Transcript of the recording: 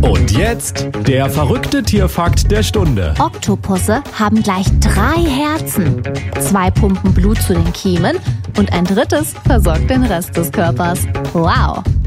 Und jetzt der verrückte Tierfakt der Stunde. Oktopusse haben gleich 3 Herzen. 2 pumpen Blut zu den Kiemen und ein drittes versorgt den Rest des Körpers. Wow!